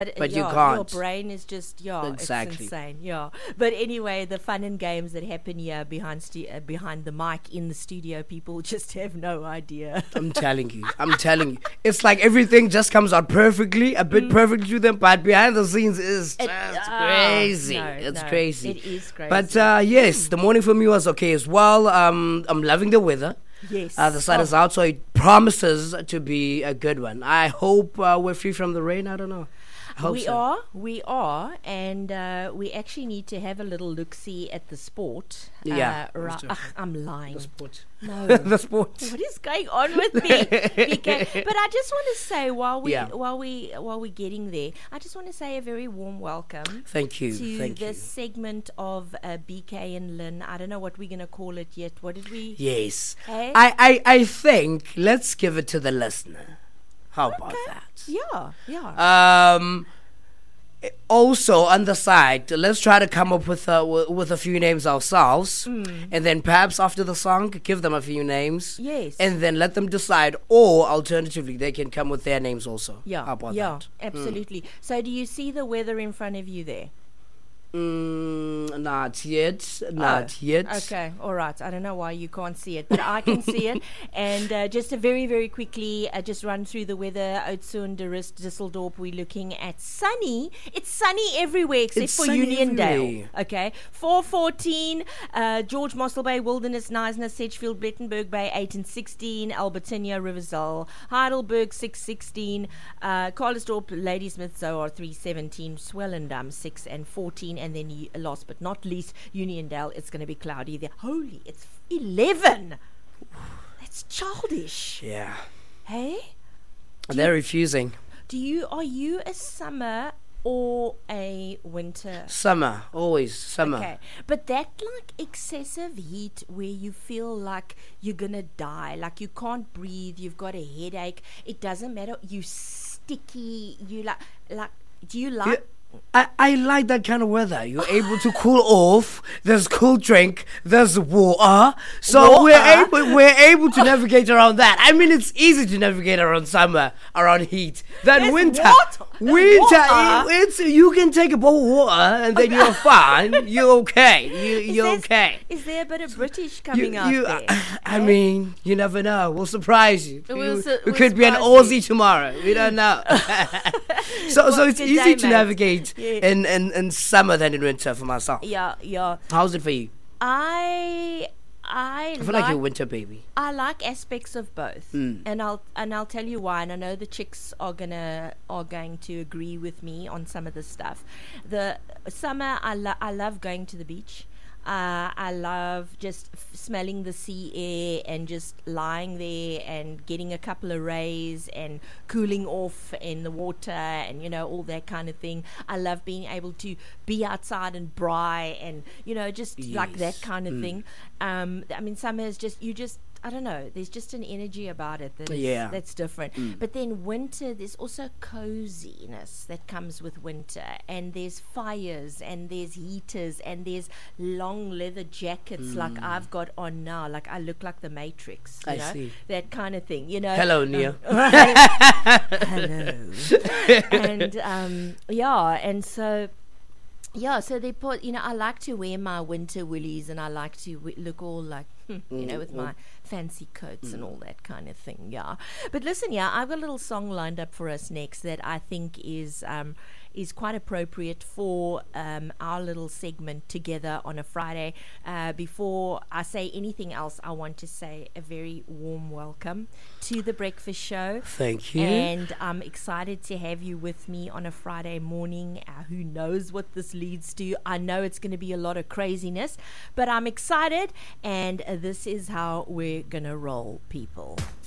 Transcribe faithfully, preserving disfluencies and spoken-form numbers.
But, but yeah, you can't. Your brain is just, yeah, Exactly. it's insane, yeah. But anyway, the fun and games that happen here behind stu- uh, behind the mic in the studio, people just have no idea. I'm telling you, I'm telling you. It's like everything just comes out perfectly, a bit mm. perfectly to them, but behind the scenes is it, just uh, crazy. No, it's no, crazy. It is crazy. But uh, yes, the morning for me was okay as well. Um, I'm loving the weather. Yes. Uh, the sun oh. is out, so it promises to be a good one. I hope uh, we're free from the rain. I don't know. We so. are, we are, and uh, we actually need to have a little look-see at the sport. Yeah. Uh, ra- Ugh, I'm lying. The sport. No. The sport. What is going on with me? B K? But I just want to say, while we, yeah. while we, while we're getting there, I just want to say a very warm welcome. Thank you. To Thank this you. segment of uh, B K and Lynn. I don't know what we're going to call it yet. What did we? Yes. Hey? I, I, I think let's give it to the listener. How okay. about that? Yeah. Yeah. Um. Also, on the side, let's try to come up with uh, w- with a few names ourselves, mm. and then perhaps after the song, give them a few names. Yes. And then let them decide, or alternatively, they can come with their names also. Yeah. How about yeah, that? absolutely. Mm. So, do you see the weather in front of you there? Mm, not yet. Not oh, yet. Okay, all right. I don't know why you can't see it, but I can see it. And uh, just a very, very quickly, uh, just run through the weather. Oudtshoorn, De Rust, Düsseldorp. We're looking at sunny. It's sunny everywhere except it's for Uniondale. Okay, four fourteen. Uh, George Mossel Bay, Wilderness, Neisner, Sedgefield, Blettenberg Bay, eight and sixteen. Albertinia, Riversdale, Heidelberg, six sixteen. Uh, Carlsdorp, Ladysmith, Zoar, three seventeen. Swellendam, six and fourteen. And then y- last but not least, Uniondale, it's going to be cloudy there. Holy, it's eleven. That's childish. Yeah. Hey? Do They're you, refusing. Do you, are you a summer or a winter? Summer, always summer. Okay. But that like excessive heat where you feel like you're going to die, like you can't breathe, you've got a headache, it doesn't matter, you sticky, you like, like, do you like... Yeah. I, I like that kind of weather. You're able to cool off. There's cool drink. There's water. So water? we're able we're able to navigate around that. I mean, it's easy to navigate around summer, around heat. Then There's winter, water. winter, water. It, it's you can take a bowl of water and then you're fine. You're okay. You Is you're there, okay. Is there a bit of British coming You, out you, there? I, I eh? mean, you never know. We'll surprise you. We'll you su- we we'll could be an surprise you. Aussie tomorrow. We don't know. so Well, so it's good easy day, to mate. navigate Yeah. in, in, in summer than in winter for myself. Yeah, yeah. How's it for you? I I, I feel like, like you're a winter baby. I like aspects of both, Mm. and I'll and I'll tell you why. And I know the chicks are gonna are going to agree with me on some of this stuff. The summer, I lo- I love going to the beach. Uh, I love just f- smelling the sea air and just lying there and getting a couple of rays and cooling off in the water and, you know, all that kind of thing. I love being able to be outside and braai and, you know, just Yes. like that kind of Mm. thing. Um, I mean, summer is just, you just, I don't know, there's just an energy about it that is, Yeah. that's different. Mm. But then winter, there's also coziness that comes with winter, and there's fires, and there's heaters, and there's long leather jackets like Mm. I've got on now, like I look like the Matrix, you I know, see. that kind of thing, you know. Hello, Nia. Hello. And um, yeah, and so. Yeah, so they put, you know, I like to wear my winter woolies and I like to w- look all like, hmm, you know, with my fancy coats and all that kind of thing, yeah. But listen, yeah, I've got a little song lined up for us next that I think is um, is quite appropriate for um, our little segment together on a Friday. Uh, before I say anything else, I want to say a very warm welcome to The Breakfast Show. Thank you. And I'm excited to have you with me on a Friday morning. Uh, who knows what this leads to? I know it's going to be a lot of craziness, but I'm excited, and uh, this is how we're going to roll, people.